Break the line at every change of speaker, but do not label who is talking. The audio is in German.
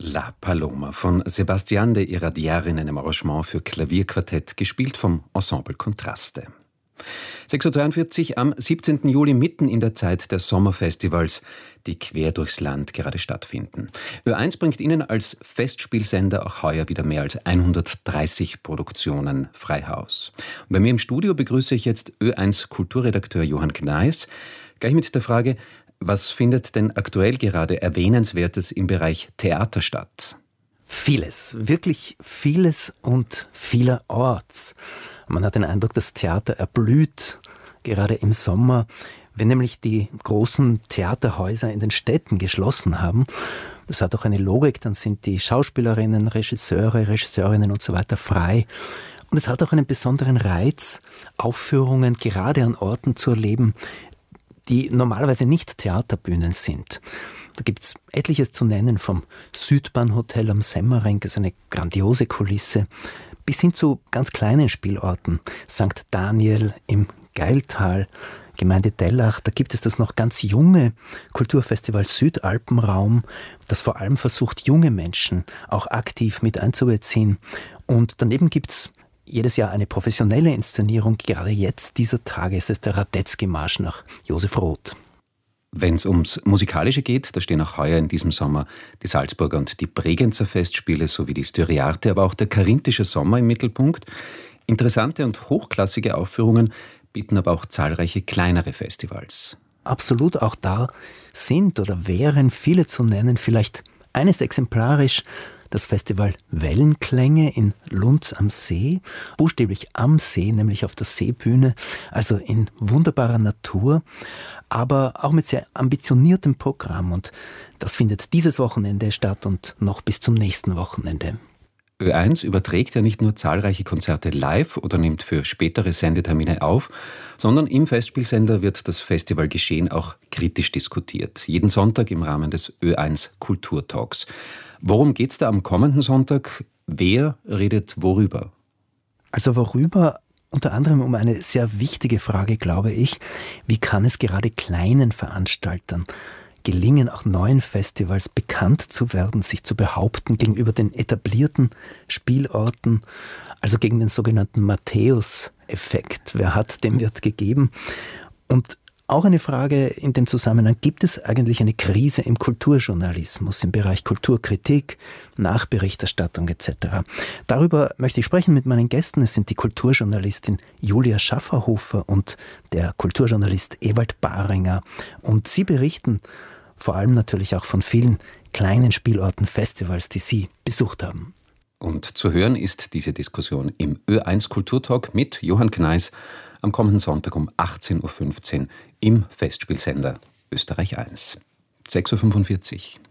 La Paloma von Sebastián de Iradier in einem Arrangement für Klavierquartett, gespielt vom Ensemble Kontraste. 6.42 Uhr am 17. Juli, mitten in der Zeit der Sommerfestivals, die quer durchs Land gerade stattfinden. Ö1 bringt Ihnen als Festspielsender auch heuer wieder mehr als 130 Produktionen frei Haus. Und bei mir im Studio begrüße ich jetzt Ö1 Kulturredakteur Johann Gneis, gleich mit der Frage: Was findet denn aktuell gerade Erwähnenswertes im Bereich Theater statt?
Vieles, wirklich vieles und vielerorts. Man hat den Eindruck, das Theater erblüht, gerade im Sommer, wenn nämlich die großen Theaterhäuser in den Städten geschlossen haben. Das hat auch eine Logik, dann sind die Schauspielerinnen, Regisseure, Regisseurinnen und so weiter frei. Und es hat auch einen besonderen Reiz, Aufführungen gerade an Orten zu erleben, die normalerweise nicht Theaterbühnen sind. Da gibt es etliches zu nennen, vom Südbahnhotel am Semmering, das ist eine grandiose Kulisse, bis hin zu ganz kleinen Spielorten. St. Daniel im Geiltal, Gemeinde Dellach, da gibt es das noch ganz junge Kulturfestival Südalpenraum, das vor allem versucht, junge Menschen auch aktiv mit einzubeziehen. Und daneben gibt es jedes Jahr eine professionelle Inszenierung. Gerade jetzt, dieser Tage, ist es der Radetzky-Marsch nach Josef Roth.
Wenn es ums Musikalische geht, da stehen auch heuer in diesem Sommer die Salzburger und die Bregenzer Festspiele sowie die Styriarte, aber auch der Karinthische Sommer im Mittelpunkt. Interessante und hochklassige Aufführungen bieten aber auch zahlreiche kleinere Festivals.
Absolut, auch da sind oder wären viele zu nennen. Vielleicht eines exemplarisch: das Festival Wellenklänge in Lunz am See, buchstäblich am See, nämlich auf der Seebühne, also in wunderbarer Natur, aber auch mit sehr ambitioniertem Programm. Und das findet dieses Wochenende statt und noch bis zum nächsten Wochenende.
Ö1 überträgt ja nicht nur zahlreiche Konzerte live oder nimmt für spätere Sendetermine auf, sondern im Festspielsender wird das Festivalgeschehen auch kritisch diskutiert. Jeden Sonntag im Rahmen des Ö1 Kulturtalks. Worum geht's da am kommenden Sonntag? Wer redet worüber?
Also worüber? Unter anderem um eine sehr wichtige Frage, glaube ich. Wie kann es gerade kleinen Veranstaltern gelingen, auch neuen Festivals bekannt zu werden, sich zu behaupten gegenüber den etablierten Spielorten, also gegen den sogenannten Matthäus-Effekt. Wer hat, dem wird gegeben. Und auch eine Frage in dem Zusammenhang: Gibt es eigentlich eine Krise im Kulturjournalismus, im Bereich Kulturkritik, Nachberichterstattung etc.? Darüber möchte ich sprechen mit meinen Gästen. Es sind die Kulturjournalistin Julia Schafferhofer und der Kulturjournalist Ewald Baringer. Und sie berichten vor allem natürlich auch von vielen kleinen Spielorten, Festivals, die sie besucht haben.
Und zu hören ist diese Diskussion im Ö1 Kulturtalk mit Johann Gneis am kommenden Sonntag um 18.15 Uhr im Festspielsender Österreich 1. 6.45 Uhr.